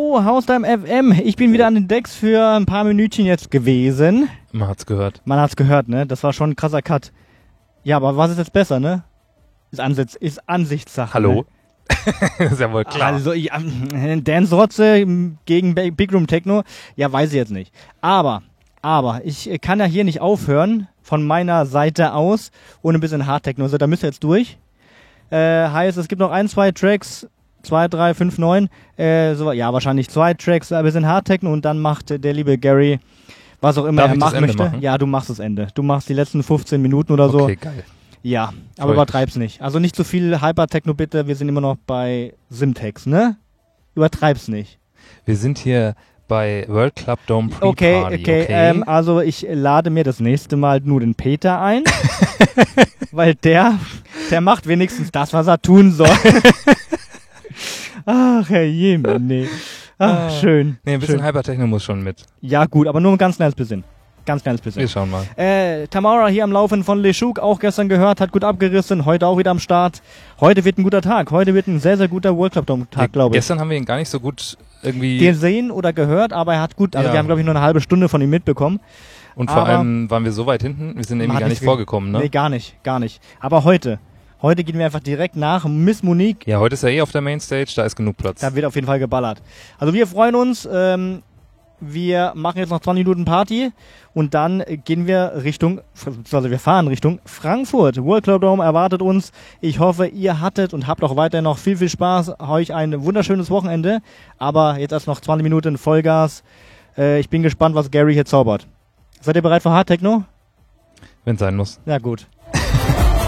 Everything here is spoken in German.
Hallo, Haustime FM. Ich bin wieder an den Decks für ein paar Minütchen jetzt gewesen. Man hat's gehört. Man hat's gehört, ne? Das war schon ein krasser Cut. Ja, aber was ist jetzt besser, ne? Ist Ansichtssache. Hallo? Ne? Ist ja wohl klar. Also, Dance Rotze gegen Big Room Techno, ja, weiß ich jetzt nicht. Aber, ich kann ja hier nicht aufhören, von meiner Seite aus, ohne ein bisschen Hard Techno. Also, da müsst ihr jetzt durch. Heißt, es gibt noch 1, 2 Tracks, 2, 3, 5, 9, ja, wahrscheinlich 2 Tracks, ein bisschen Hard Techno und dann macht der liebe Gary, was auch immer Darf er ich das machen Ende möchte. machen? Ja, du machst das Ende. Du machst die letzten 15 Minuten oder so. Okay, geil. Ja, aber übertreib's nicht. Also nicht zu viel Hyper-Techno bitte, wir sind immer noch bei Simtex, ne? Übertreib's nicht. Wir sind hier bei World Club Dome Pre-Party. Okay. Also ich lade mir das nächste Mal nur den Peter ein, weil der macht wenigstens das, was er tun soll. Ach, Herr Jemine. Ach, schön. Nee, ein bisschen schön. Hypertechno muss schon mit. Ja gut, aber nur ein ganz kleines bisschen. Wir schauen mal. Tamara hier am Laufen von LeShook, auch gestern gehört, hat gut abgerissen, heute auch wieder am Start. Heute wird ein guter Tag, heute wird ein sehr, sehr guter World Club Dome Tag, glaube ich. Gestern haben wir ihn gar nicht so gut irgendwie... gesehen oder gehört, aber er hat gut, also Ja. wir haben glaube ich nur eine halbe Stunde von ihm mitbekommen. Und vor aber allem waren wir so weit hinten, wir sind irgendwie hat gar nicht nicht vorgekommen, ne? Nee, gar nicht. Aber heute gehen wir einfach direkt nach Miss Monique. Ja, heute ist er auf der Mainstage, da ist genug Platz. Da wird auf jeden Fall geballert. Also wir freuen uns, wir machen jetzt noch 20 Minuten Party und dann gehen wir wir fahren Richtung Frankfurt. World Club Dome erwartet uns. Ich hoffe, ihr hattet und habt auch weiterhin noch viel, viel Spaß. Euch ein wunderschönes Wochenende. Aber jetzt erst noch 20 Minuten Vollgas. Ich bin gespannt, was Gary hier zaubert. Seid ihr bereit für Hard Techno? Wenn es sein muss. Ja, gut.